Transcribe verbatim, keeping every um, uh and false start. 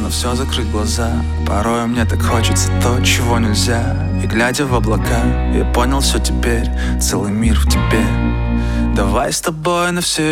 на все закрыть глаза. Порой мне так хочется то, чего нельзя. И глядя в облака, я понял все теперь. Целый мир в тебе. Давай с тобой на все